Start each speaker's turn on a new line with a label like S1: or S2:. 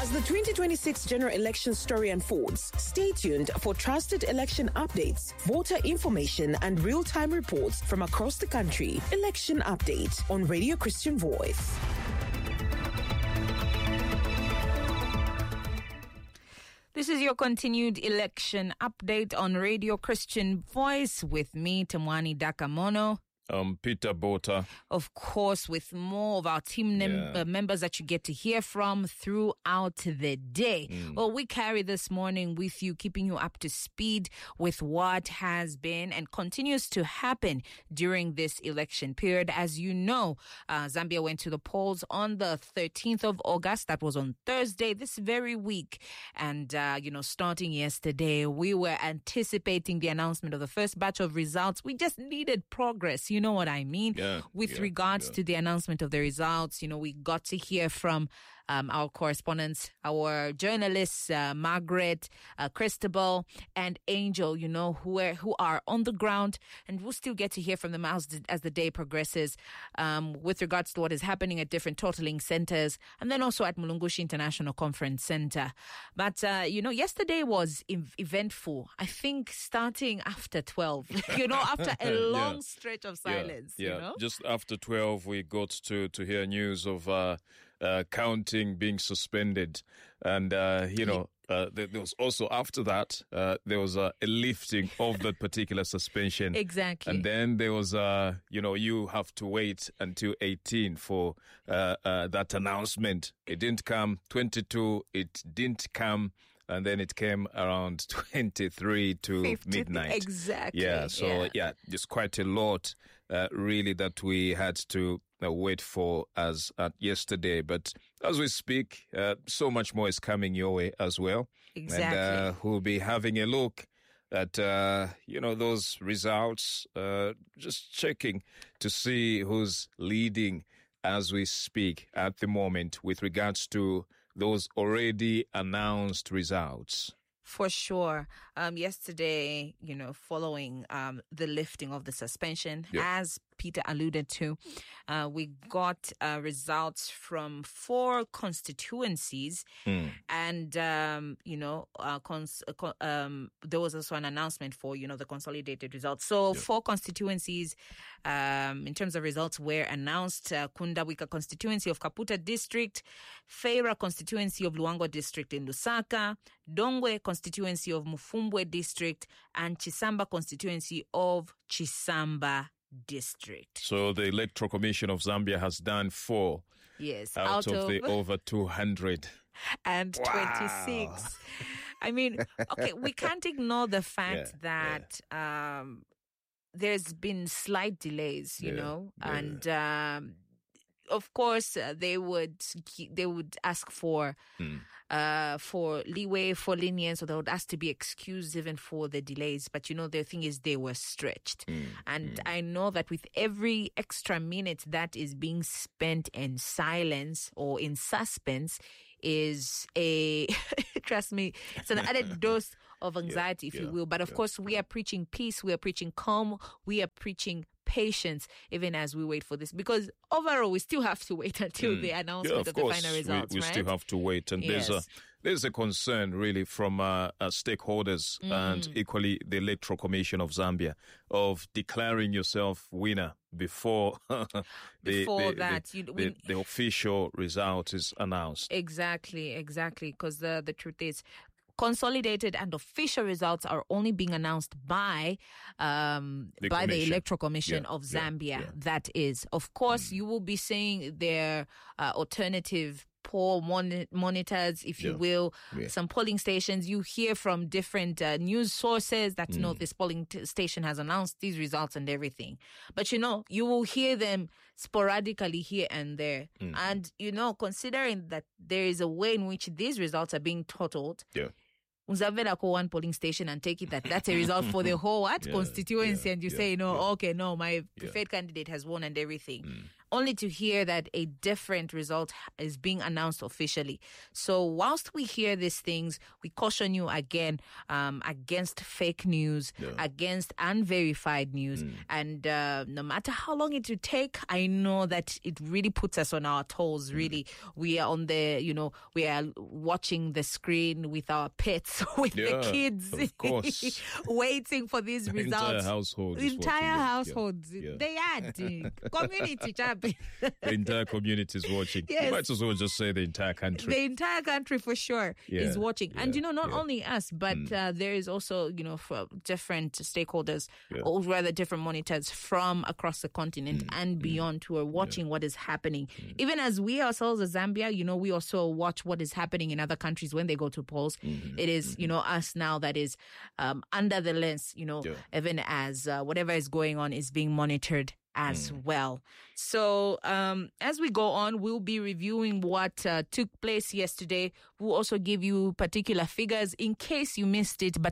S1: As the 2026 general election story unfolds, stay tuned for trusted election updates, voter information, and real-time reports from across the country. Election Update on Radio Christian Voice.
S2: This is your continued election update on Radio Christian Voice with me, Temwani Dakamono.
S3: Peter Bota.
S2: Of course, with more of our team members that you get to hear from throughout the day. Well, we carry this morning with you, keeping you up to speed with what has been and continues to happen during this election period. As you know, Zambia went to the polls on the 13th of August. That was on Thursday, this very week. And, starting yesterday, we were anticipating the announcement of the first batch of results. We just needed progress. You know what I mean? With regards to the announcement of the results, we got to hear from our correspondents, our journalists, Margaret, Christabel, and Angel, who are on the ground, and we'll still get to hear from them as the day progresses, with regards to what is happening at different totaling centers, and then also at Mulungushi International Conference Center. But, yesterday was eventful. I think starting after 12, after a long stretch of silence.
S3: Just after 12, we got to hear news of counting being suspended. And, there was also after that, there was a lifting of that particular suspension.
S2: Exactly.
S3: And then there was, you have to wait until 18 for that announcement. It didn't come. 22, it didn't come. And then it came around 23 to midnight.
S2: Exactly.
S3: Just quite a lot, really, that we had to wait for as yesterday. But as we speak, so much more is coming your way as well.
S2: Exactly.
S3: And we'll be having a look at, those results, just checking to see who's leading as we speak at the moment with regards to those already announced results.
S2: For sure. Yesterday, following the lifting of the suspension, as Peter alluded to, we got results from 4 constituencies, and there was also an announcement for the consolidated results. So 4 constituencies, in terms of results, were announced: Kundawika constituency of Kaputa district, Feira constituency of Luango district in Lusaka, Dongwe constituency of Mufumbwe district, and Chisamba constituency of Chisamba district.
S3: So the Electoral Commission of Zambia has done 4 out of the over 200.
S2: And 26. I mean, okay, we can't ignore the fact that there's been slight delays, and of course they would ask for leeway, for lenience, or they would ask to be excused even for the delays. But the thing is, they were stretched, and I know that with every extra minute that is being spent in silence or in suspense is trust me, it's an added dose of anxiety, if you will. But of course, we are preaching peace, we are preaching calm, we are preaching patience, even as we wait for this, because overall we still have to wait until the announcement of the final results.
S3: We still have to wait, and there's a concern really from stakeholders and equally the Electoral Commission of Zambia of declaring yourself winner before the official result is announced.
S2: Exactly, because the truth is, consolidated and official results are only being announced by the Electoral Commission of Zambia. That is, of course, you will be seeing their alternative poll monitors, if you will, some polling stations. You hear from different news sources that, this polling station has announced these results and everything. But, you will hear them sporadically here and there. And, considering that there is a way in which these results are being totaled, Uzavela call one polling station and take it that's a result for the whole constituency, and you say, my preferred candidate has won and everything. only to hear that a different result is being announced officially. So whilst we hear these things, we caution you again against fake news, against unverified news. And no matter how long it will take, I know that it really puts us on our toes, really. We are on the, we are watching the screen with our pets, with the kids,
S3: of course.
S2: waiting for these results.
S3: The
S2: entire households. They are community.
S3: The entire community is watching.
S2: Yes.
S3: You might as well just say the entire country.
S2: The entire country for sure is watching. And not only us, but there is also, for different stakeholders, or rather different monitors from across the continent and beyond who are watching what is happening. Even as we ourselves as Zambia, we also watch what is happening in other countries when they go to polls. It is, us now that is under the lens, even as whatever is going on is being monitored as well. So as we go on, we'll be reviewing what took place yesterday. We'll also give you particular figures in case you missed it. But